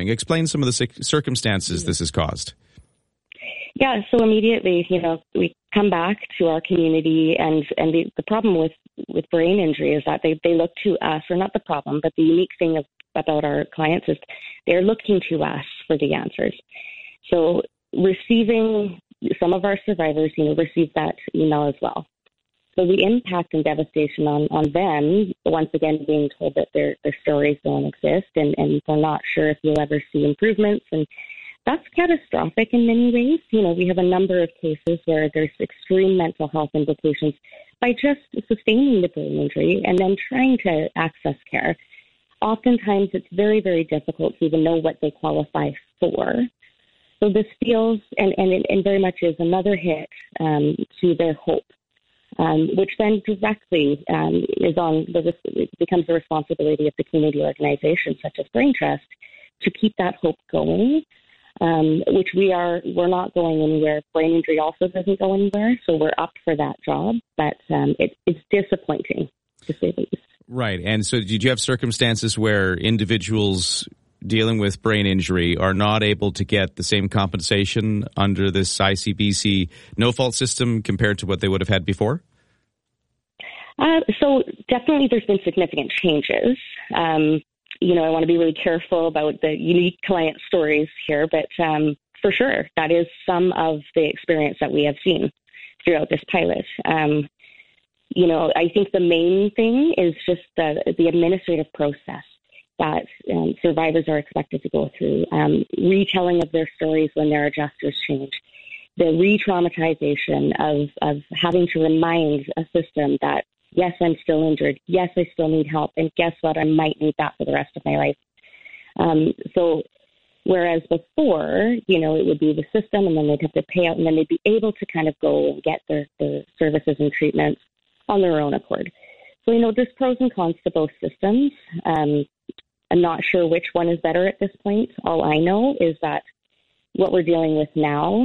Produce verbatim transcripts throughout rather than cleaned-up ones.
having. Explain some of the circumstances this has caused. Yeah, so immediately, you know, we come back to our community, and, and the, the problem with, with brain injury is that they, they look to us, or not the problem, but the unique thing of, about our clients is they're looking to us for the answers. So receiving, some of our survivors, you know, receive that email as well. So the impact and devastation on, on them, once again being told that their, their stories don't exist, and, and they're not sure if you'll ever see improvements, and that's catastrophic in many ways. You know, we have a number of cases where there's extreme mental health implications by just sustaining the brain injury and then trying to access care. Oftentimes, it's very, very difficult to even know what they qualify for. So this feels, and, and, it, and very much is another hit um, to their hope, um, which then directly um, is on the becomes the responsibility of the community organizations such as Brain Trust to keep that hope going. Um, which we are, we're not going anywhere. Brain injury also doesn't go anywhere, so we're up for that job. But um, it, it's disappointing, to say the least. Right. And so did you have circumstances where individuals dealing with brain injury are not able to get the same compensation under this I C B C no-fault system compared to what they would have had before? Uh, so definitely there's been significant changes. Um You know, I want to be really careful about the unique client stories here, but um, for sure, that is some of the experience that we have seen throughout this pilot. Um, you know, I think the main thing is just the, the administrative process that um, survivors are expected to go through, um, retelling of their stories when their adjusters change, the re-traumatization of, of having to remind a system that, yes, I'm still injured. Yes, I still need help. And guess what? I might need that for the rest of my life. Um, so whereas before, you know, it would be the system and then they'd have to pay out and then they'd be able to kind of go and get their, their services and treatments on their own accord. So, you know, there's pros and cons to both systems. Um, I'm not sure which one is better at this point. All I know is that what we're dealing with now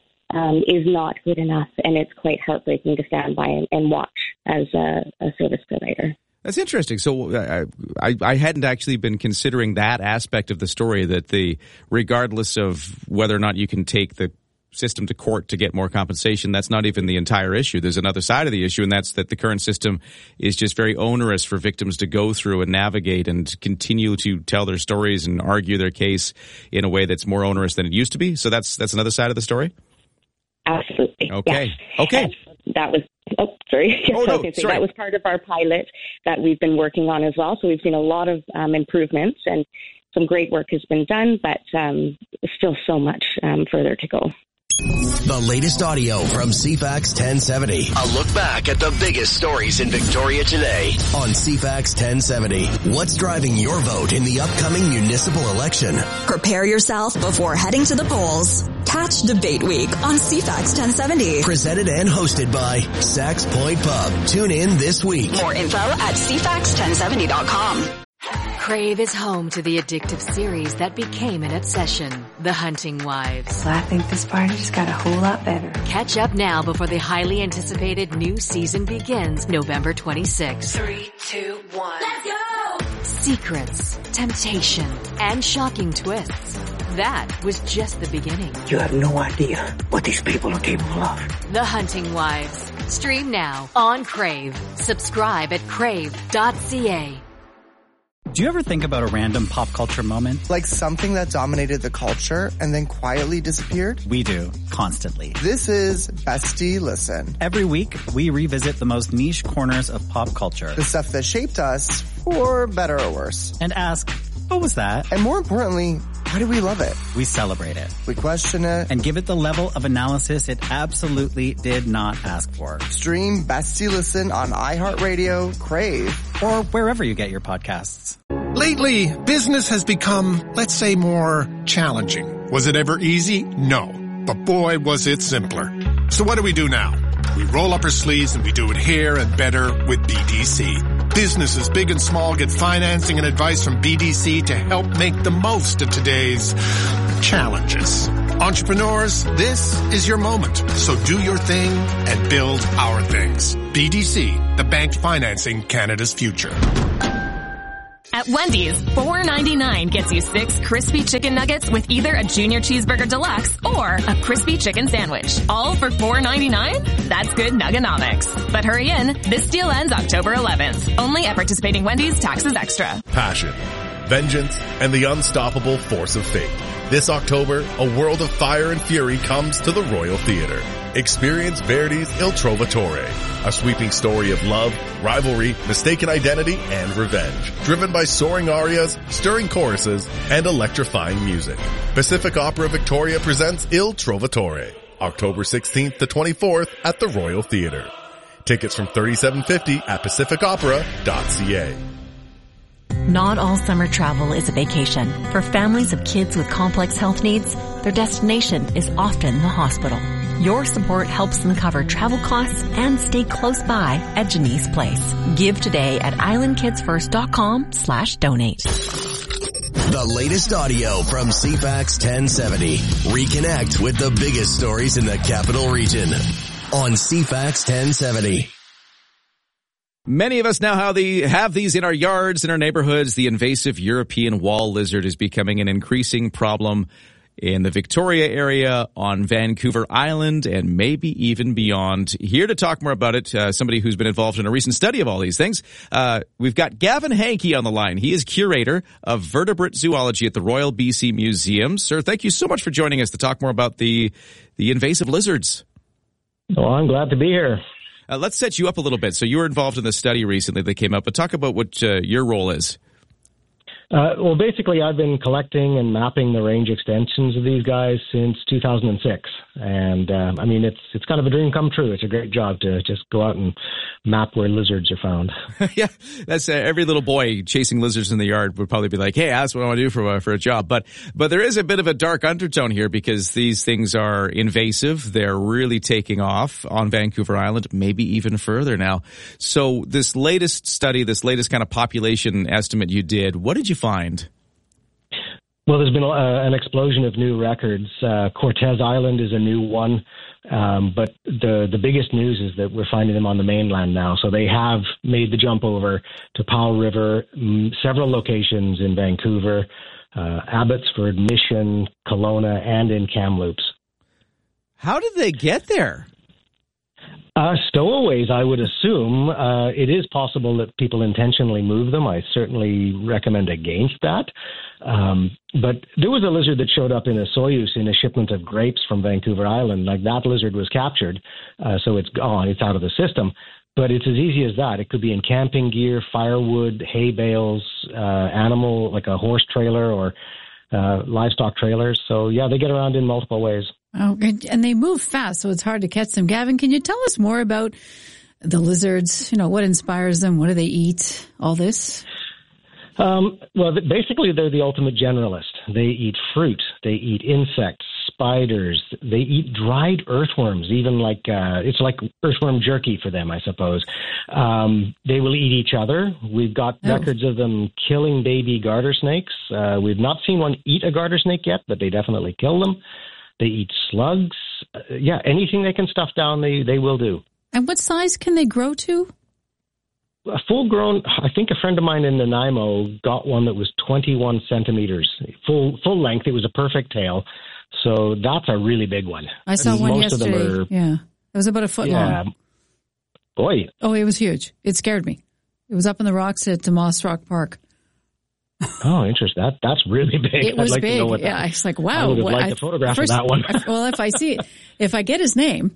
Um, is not good enough, and it's quite heartbreaking to stand by and, and watch as a, a service provider. That's interesting. So I, I, I hadn't actually been considering that aspect of the story, that the regardless of whether or not you can take the system to court to get more compensation, that's not even the entire issue. There's another side of the issue, and that's that the current system is just very onerous for victims to go through and navigate and continue to tell their stories and argue their case in a way that's more onerous than it used to be. So that's that's another side of the story? Absolutely. Okay. Yes. Okay. And that was, oh, sorry. Oh, no, okay, so sorry. That was part of our pilot that we've been working on as well. So we've seen a lot of um, improvements and some great work has been done, but um, still so much um, further to go. The latest audio from C FAX ten seventy. A look back at the biggest stories in Victoria today on C FAX ten seventy. What's driving your vote in the upcoming municipal election? Prepare yourself before heading to the polls. Catch Debate Week on C FAX ten seventy. Presented and hosted by Sax Point Pub. Tune in this week. More info at C FAX ten seventy dot com. Crave is home to the addictive series that became an obsession, The Hunting Wives. I think this party just got a whole lot better. Catch up now before the highly anticipated new season begins November twenty-sixth. Three, two, one. Let's go! Secrets, temptation, and shocking twists. That was just the beginning. You have no idea what these people are capable of. The Hunting Wives. Stream now on Crave. Subscribe at crave dot c a. Do you ever think about a random pop culture moment? Like something that dominated the culture and then quietly disappeared? We do, constantly. This is Bestie Listen. Every week, we revisit the most niche corners of pop culture. The stuff that shaped us, for better or worse. And ask, what was that? And more importantly, why do we love it? We celebrate it. We question it. And give it the level of analysis it absolutely did not ask for. Stream Bestie Listen on iHeartRadio, Crave, or wherever you get your podcasts. Lately, business has become, let's say, more challenging. Was it ever easy? No. But boy, was it simpler. So what do we do now? We roll up our sleeves and we do it here and better with B D C. Businesses, big and small, get financing and advice from B D C to help make the most of today's challenges. Entrepreneurs, this is your moment. So do your thing and build our things. B D C, the bank financing Canada's future. At Wendy's, four ninety-nine gets you six crispy chicken nuggets with either a Junior Cheeseburger Deluxe or a crispy chicken sandwich. All for four ninety-nine? That's good Nugganomics. But hurry in, this deal ends October eleventh. Only at participating Wendy's, taxes extra. Passion, vengeance, and the unstoppable force of fate. This October, a world of fire and fury comes to the Royal Theatre. Experience Verdi's Il Trovatore, a sweeping story of love, rivalry, mistaken identity, and revenge. Driven by soaring arias, stirring choruses, and electrifying music. Pacific Opera Victoria presents Il Trovatore, October sixteenth to twenty-fourth at the Royal Theatre. Tickets from thirty-seven fifty at pacific opera dot c a. Not all summer travel is a vacation. For families of kids with complex health needs, their destination is often the hospital. Your support helps them cover travel costs and stay close by at Janice Place. Give today at island kids first dot com slash donate. The latest audio from C FAX ten seventy. Reconnect with the biggest stories in the capital region on C FAX ten seventy. Many of us now have, the, have these in our yards, in our neighborhoods. The invasive European wall lizard is becoming an increasing problem in the Victoria area, on Vancouver Island, and maybe even beyond. Here to talk more about it, uh, somebody who's been involved in a recent study of all these things. Uh, we've got Gavin Hankey on the line. He is curator of vertebrate zoology at the Royal B C Museum. Sir, thank you so much for joining us to talk more about the, the invasive lizards. Well, I'm glad to be here. Uh, let's set you up a little bit. So you were involved in the study recently that came up, but talk about what uh, your role is. Uh, well, basically, I've been collecting and mapping the range extensions of these guys since two thousand six. And, uh, I mean, it's it's kind of a dream come true. It's a great job to just go out and map where lizards are found. Yeah, that's uh, every little boy chasing lizards in the yard would probably be like, hey, that's what I want to do for, uh, for a job. But but there is a bit of a dark undertone here because these things are invasive. They're really taking off on Vancouver Island, maybe even further now. So this latest study, this latest kind of population estimate you did, what did you find? Well, there's been uh, an explosion of new records. Uh, Cortez Island is a new one, um, but the the biggest news is that we're finding them on the mainland now. So they have made the jump over to Powell River, m- several locations in Vancouver, uh, Abbotsford, Mission, Kelowna, and in Kamloops. How did they get there? Uh, stowaways, I would assume. Uh, it is possible that people intentionally move them. I certainly recommend against that. Um, but there was a lizard that showed up in a Soyuz in a shipment of grapes from Vancouver Island. Like, that lizard was captured, uh, so it's gone. It's out of the system. But it's as easy as that. It could be in camping gear, firewood, hay bales, uh, animal, like a horse trailer or uh, livestock trailers. So, yeah, they get around in multiple ways. Oh, and they move fast, so it's hard to catch them. Gavin, can you tell us more about the lizards? You know, what inspires them? What do they eat? All this? Um, well, basically, they're the ultimate generalist. They eat fruit. They eat insects, spiders. They eat dried earthworms, even like, uh, it's like earthworm jerky for them, I suppose. Um, they will eat each other. We've got oh. records of them killing baby garter snakes. Uh, we've not seen one eat a garter snake yet, but they definitely kill them. They eat slugs. Uh, yeah, anything they can stuff down, they, they will do. And what size can they grow to? A full-grown, I think a friend of mine in Nanaimo got one that was twenty-one centimeters, full full length. It was a perfect tail. So that's a really big one. I saw and one most yesterday. Of them are, yeah, it was about a foot yeah, long. Boy. Oh, it was huge. It scared me. It was up in the rocks at Moss Rock Park. Oh, interesting. That that's really big. It was I'd like big. To know what yeah, that, it's like wow. I would have what, liked I, a photograph first, of that one. Well, if I see it, if I get his name,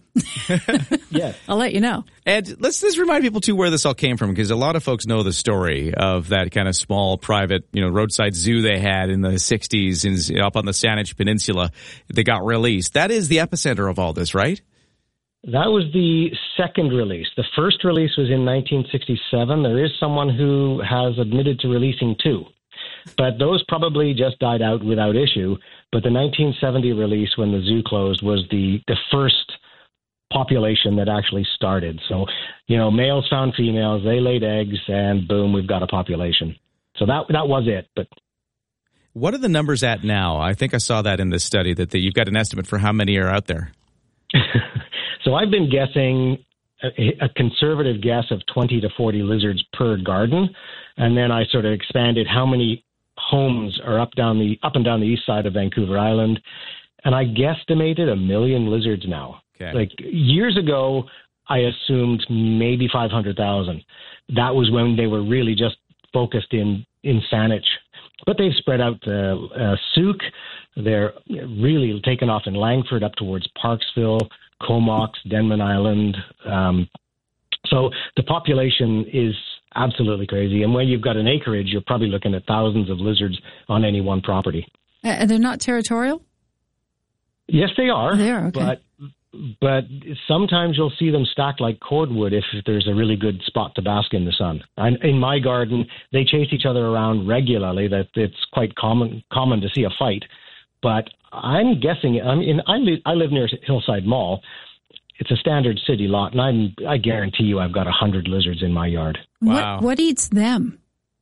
yes, I'll let you know. And let's just remind people too where this all came from, because a lot of folks know the story of that kind of small private, you know, roadside zoo they had in the sixties in, up on the Saanich Peninsula. They got released. That is the epicenter of all this, right? That was the second release. The first release was in nineteen sixty-seven. There is someone who has admitted to releasing two. But those probably just died out without issue. But the nineteen seventy release, when the zoo closed, was the, the first population that actually started. So, you know, males found females, they laid eggs, and boom, we've got a population. So that that was it. But what are the numbers at now? I think I saw that in this study, that the, you've got an estimate for how many are out there. So I've been guessing a, a conservative guess of twenty to forty lizards per garden. And then I sort of expanded how many homes are up down the up and down the east side of Vancouver Island. And I guesstimated a million lizards now. Okay. Like years ago, I assumed maybe five hundred thousand. That was when they were really just focused in, in Saanich. But they've spread out to uh, uh, Souk. They're really taken off in Langford up towards Parksville, Comox, Denman Island. Um, so the population is absolutely crazy. And when you've got an acreage, you're probably looking at thousands of lizards on any one property. And they're not territorial? Yes, they are. They are, okay. But But sometimes you'll see them stacked like cordwood if there's a really good spot to bask in the sun. And in my garden, they chase each other around regularly. That it's quite common common to see a fight. But I'm guessing. I mean, I live, I live near Hillside Mall. It's a standard city lot, and I'm, I guarantee you, I've got a hundred lizards in my yard. Wow. What, what eats them?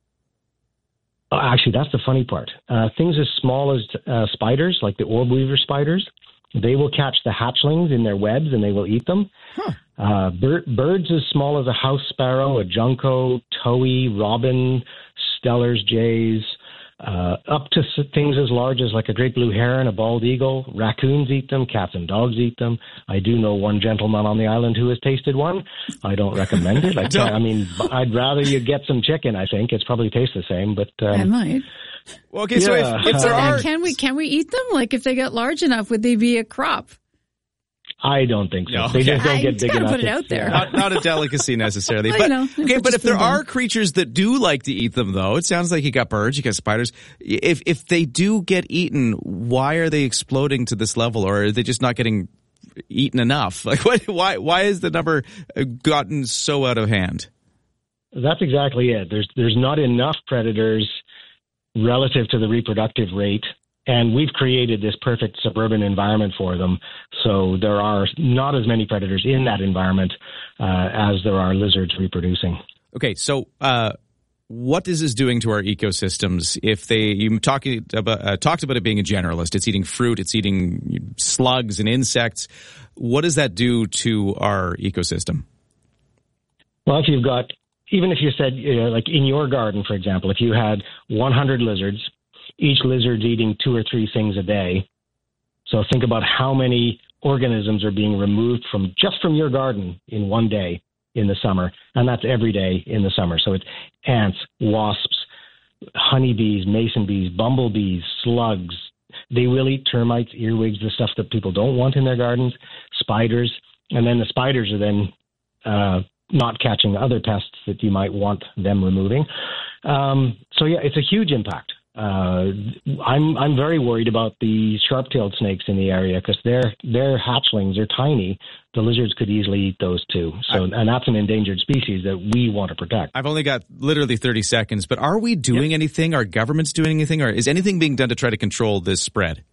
Oh, actually, that's the funny part. Uh, things as small as uh, spiders, like the orb weaver spiders. They will catch the hatchlings in their webs and they will eat them. Huh. Uh, bir- birds as small as a house sparrow, a junco, towhee, robin, Steller's jays, uh, up to things as large as like a great blue heron, a bald eagle. Raccoons eat them. Cats and dogs eat them. I do know one gentleman on the island who has tasted one. I don't recommend it. I, I mean, I'd rather you get some chicken, I think. It's probably tastes the same, but... Um, I might. Well, okay, so yeah. if, if there are... Can we, can we eat them? Like, if they get large enough, would they be a crop? I don't think so. No, they okay. just don't get big enough. Put it out there. Not, not a delicacy necessarily. Well, but, you know, okay, but if there them. are creatures that do like to eat them, though, it sounds like you got birds, you got spiders. If if they do get eaten, why are they exploding to this level, or are they just not getting eaten enough? Like, what, why why has the number gotten so out of hand? That's exactly it. There's there's not enough predators relative to the reproductive rate. And we've created this perfect suburban environment for them. So there are not as many predators in that environment uh, as there are lizards reproducing. Okay, so uh, what is this doing to our ecosystems? If they, you talking about, uh, talked about it being a generalist, it's eating fruit, it's eating slugs and insects. What does that do to our ecosystem? Well, if you've got, even if you said, you know, like in your garden, for example, if you had one hundred lizards, each lizard's eating two or three things a day. So think about how many organisms are being removed from just from your garden in one day in the summer. And that's every day in the summer. So it's ants, wasps, honeybees, mason bees, bumblebees, slugs. They will eat termites, earwigs, the stuff that people don't want in their gardens, spiders. And then the spiders are then uh, not catching other pests that you might want them removing. Um, so, yeah, it's a huge impact. Uh, I'm I'm very worried about the sharp-tailed snakes in the area because their their hatchlings are tiny. The lizards could easily eat those too. So, and that's an endangered species that we want to protect. I've only got literally thirty seconds, but are we doing yep. anything? Are governments doing anything? Or is anything being done to try to control this spread?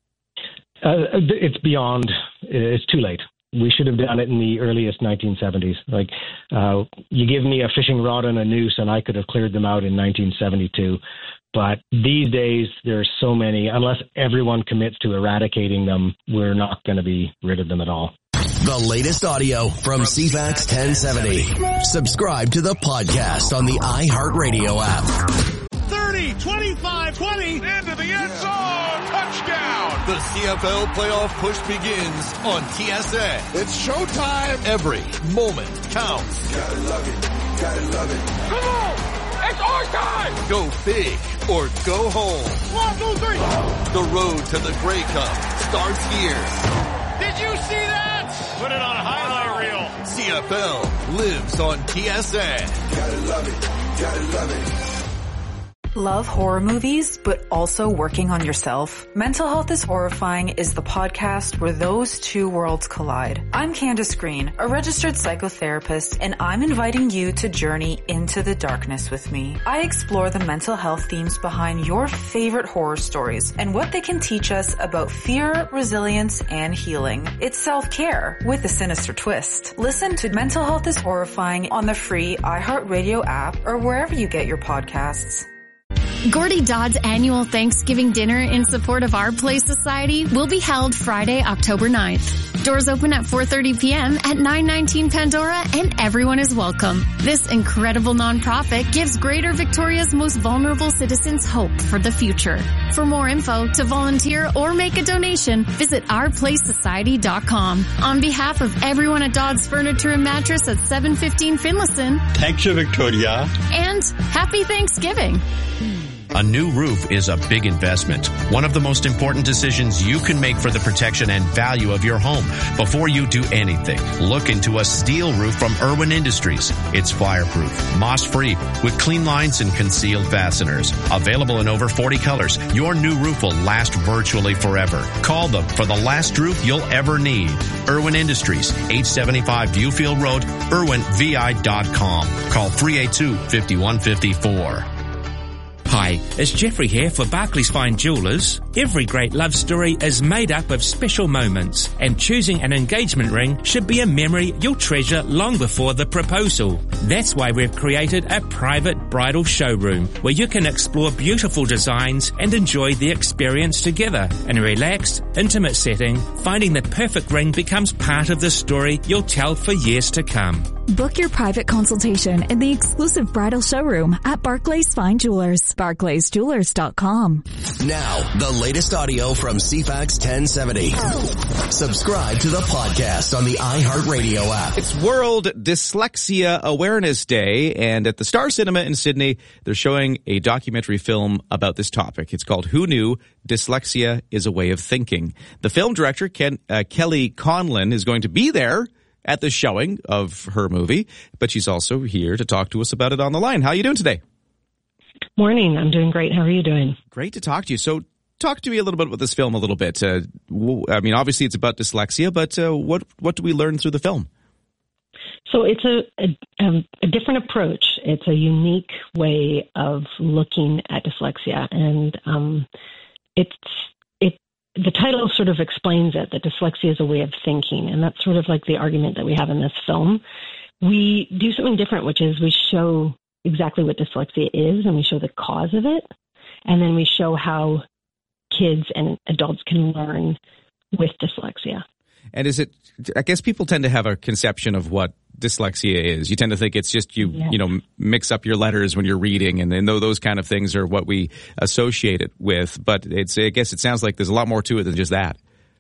Uh, it's beyond. It's too late. We should have done it in the earliest nineteen seventies. Like, uh, you give me a fishing rod and a noose, and I could have cleared them out in nineteen seventy-two. But these days, there's so many. Unless everyone commits to eradicating them, we're not going to be rid of them at all. The latest audio from, from C FAX ten seventy. Subscribe to the podcast on the iHeartRadio app. thirty, twenty-five, twenty, into the end zone, touchdown. The C F L playoff push begins on T S N. It's showtime. Every moment counts. Gotta love it. Gotta love it. Come on. It's our time! Go big or go home. One, two, three. The road to the Grey Cup starts here. Did you see that? Put it on a highlight reel. C F L lives on T S N. Gotta love it. Gotta love it. Love horror movies, but also working on yourself? Mental Health is Horrifying is the podcast where those two worlds collide. I'm Candace Green, a registered psychotherapist, and I'm inviting you to journey into the darkness with me. I explore the mental health themes behind your favorite horror stories and what they can teach us about fear, resilience, and healing. It's self-care with a sinister twist. Listen to Mental Health is Horrifying on the free iHeartRadio app or wherever you get your podcasts. Gordy Dodd's annual Thanksgiving dinner in support of Our Place Society will be held Friday, October ninth. Doors open at four thirty p.m. at nine nineteen Pandora, and everyone is welcome. This incredible nonprofit gives Greater Victoria's most vulnerable citizens hope for the future. For more info, to volunteer or make a donation, visit our place society dot com. On behalf of everyone at Dodd's Furniture and Mattress at seven fifteen Finlayson, thank you, Victoria. And happy Thanksgiving. A new roof is a big investment. One of the most important decisions you can make for the protection and value of your home. Before you do anything, look into a steel roof from Irwin Industries. It's fireproof, moss-free, with clean lines and concealed fasteners. Available in over forty colors, your new roof will last virtually forever. Call them for the last roof you'll ever need. Irwin Industries, eight seventy-five Viewfield Road, irwin v i dot com. Call three eight two, five one five four. Hi, it's Jeffrey here for Barclays Fine Jewellers. Every great love story is made up of special moments, and choosing an engagement ring should be a memory you'll treasure long before the proposal. That's why we've created a private bridal showroom where you can explore beautiful designs and enjoy the experience together. In a relaxed, intimate setting, finding the perfect ring becomes part of the story you'll tell for years to come. Book your private consultation in the exclusive bridal showroom at Barclays Fine Jewelers. barclays jewelers dot com. Now, the latest audio from C FAX ten seventy. Subscribe to the podcast on the iHeartRadio app. It's World Dyslexia Awareness Day, and at the Star Cinema in Sydney, they're showing a documentary film about this topic. It's called Who Knew? Dyslexia is a Way of Thinking. The film director, Ken, uh, Kelly Conlon, is going to be there at the showing of her movie, but she's also here to talk to us about it on the line. How are you doing today? Morning. I'm doing great. How are you doing? Great to talk to you. So talk to me a little bit about this film a little bit. Uh, I mean, obviously it's about dyslexia, but uh, what what do we learn through the film? So it's a, a, a different approach. It's a unique way of looking at dyslexia, and um, it's it. The title sort of explains it, that dyslexia is a way of thinking, and that's sort of like the argument that we have in this film. We do something different, which is we show exactly what dyslexia is, and we show the cause of it, and then we show how kids and adults can learn with dyslexia. And is it, I guess people tend to have a conception of what dyslexia is. You tend to think it's just you, yeah. you know, mix up your letters when you're reading, and, and those kind of things are what we associate it with. But it's, I guess it sounds like there's a lot more to it than just that.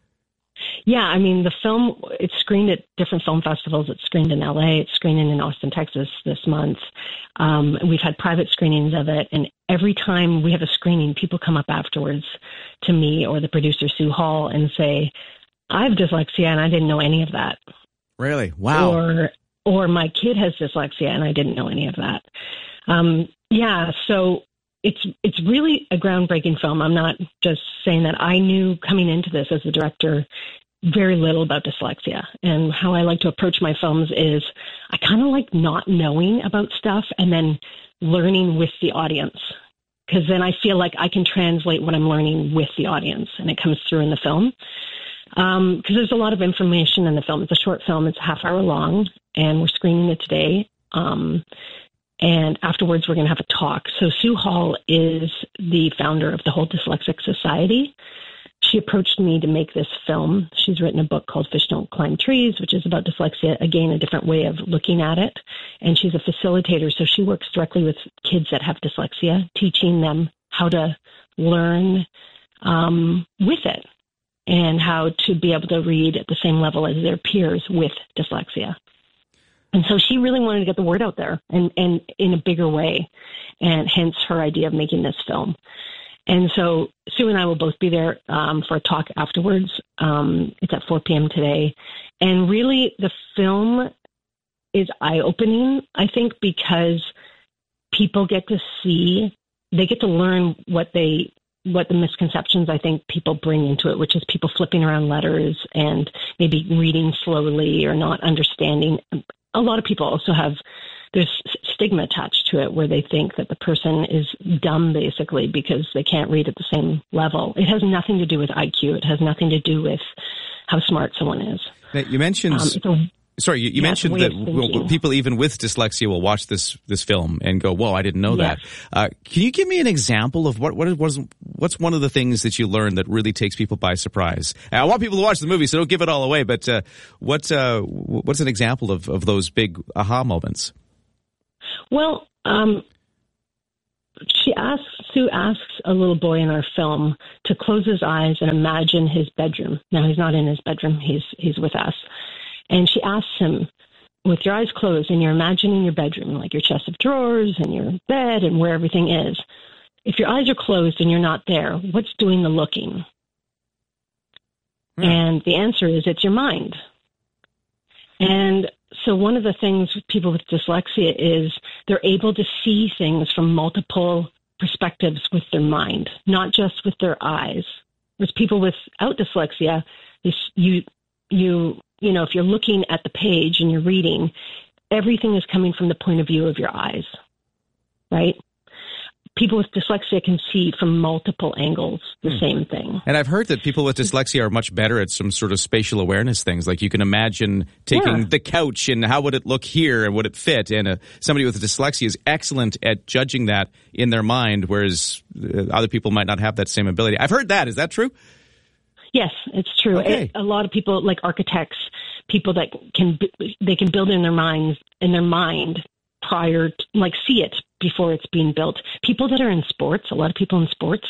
Yeah, I mean, the film, it's screened at different film festivals. It's screened in L A. It's screening in Austin, Texas this month. Um, we've had private screenings of it. And every time we have a screening, people come up afterwards to me or the producer, Sue Hall, and say, I have dyslexia and I didn't know any of that. Really? Wow. Or, or my kid has dyslexia and I didn't know any of that. Um, yeah, so it's it's really a groundbreaking film. I'm not just saying that. I knew coming into this as a director very little about dyslexia. And how I like to approach my films is I kind of like not knowing about stuff and then learning with the audience. Because then I feel like I can translate what I'm learning with the audience, and it comes through in the film. Because um, there's a lot of information in the film. It's a short film. It's a half hour long, and we're screening it today. Um, and afterwards, we're going to have a talk. So Sue Hall is the founder of the Whole Dyslexic Society. She approached me to make this film. She's written a book called Fish Don't Climb Trees, which is about dyslexia, again, a different way of looking at it. And she's a facilitator, so she works directly with kids that have dyslexia, teaching them how to learn um, with it and how to be able to read at the same level as their peers with dyslexia. And so she really wanted to get the word out there and, and in a bigger way, and hence her idea of making this film. And so Sue and I will both be there um, for a talk afterwards. Um, it's at four p.m. today. And really, the film is eye-opening, I think, because people get to see, they get to learn what they, what the misconceptions I think people bring into it, which is people flipping around letters and maybe reading slowly or not understanding. A lot of people also have, there's stigma attached to it where they think that the person is dumb, basically, because they can't read at the same level. It has nothing to do with I Q. It has nothing to do with how smart someone is. Now, you mentioned um, it's a, Sorry, you, you mentioned that well, people even with dyslexia will watch this this film and go, "Whoa, I didn't know yes. that." Uh, can you give me an example of what what was what's one of the things that you learned that really takes people by surprise? And I want people to watch the movie, so don't give it all away. But uh, what uh, what's an example of, of those big aha moments? Well, um, she asks Sue asks a little boy in our film to close his eyes and imagine his bedroom. Now he's not in his bedroom; he's he's with us. And she asks him, with your eyes closed and you're imagining your bedroom, like your chest of drawers and your bed and where everything is. If your eyes are closed and you're not there, what's doing the looking? Hmm. And the answer is it's your mind. And so one of the things with people with dyslexia is they're able to see things from multiple perspectives with their mind, not just with their eyes. Whereas people without dyslexia, this, you you you know, if you're looking at the page and you're reading, everything is coming from the point of view of your eyes, right? People with dyslexia can see from multiple angles the hmm. same thing. And I've heard that people with dyslexia are much better at some sort of spatial awareness things. Like you can imagine taking yeah. the couch and how would it look here and would it fit? And uh, somebody with dyslexia is excellent at judging that in their mind, whereas uh, other people might not have that same ability. I've heard that. Is that true? Yes, it's true. Okay. It, a lot of people, like architects, people that can they can build in their minds in their mind prior to, like see it before it's being built. People that are in sports, a lot of people in sports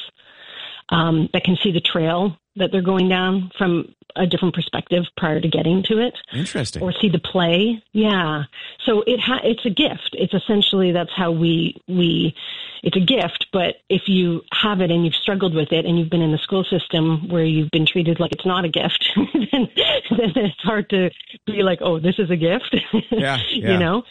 um, that can see the trail that they're going down from a different perspective prior to getting to it. Interesting. Or see the play. Yeah. So it ha- it's a gift. It's essentially that's how we we. It's a gift, but if you have it and you've struggled with it and you've been in the school system where you've been treated like it's not a gift, then, then it's hard to be like, oh, this is a gift, yeah, yeah. you know?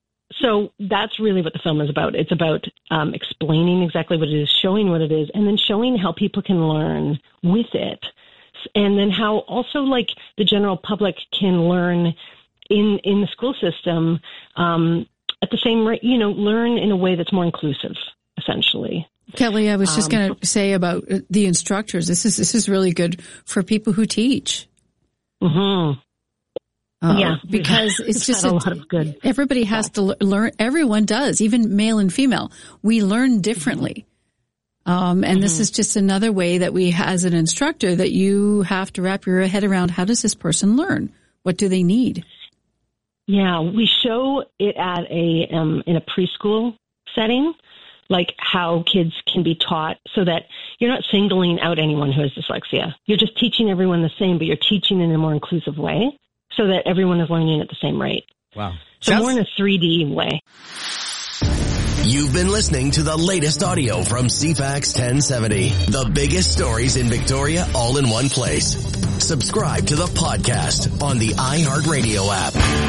So that's really what the film is about. It's about um, explaining exactly what it is, showing what it is, and then showing how people can learn with it. And then how also like the general public can learn in, in the school system um, at the same rate, you know, learn in a way that's more inclusive. Essentially. Kelly, I was just um, going to say about the instructors. This is this is really good for people who teach. Mm-hmm. Uh, yeah, because it's just a, a lot of good. Everybody has stuff. to learn. Everyone does, even male and female. We learn differently, um, and mm-hmm. this is just another way that we, as an instructor, that you have to wrap your head around. How does this person learn? What do they need? Yeah, we show it at a um, in a preschool setting. Like how kids can be taught so that you're not singling out anyone who has dyslexia. You're just teaching everyone the same, but you're teaching in a more inclusive way so that everyone is learning at the same rate. Wow. So Sounds- more in a three D way. You've been listening to the latest audio from C FAX ten seventy. The biggest stories in Victoria all in one place. Subscribe to the podcast on the iHeartRadio app.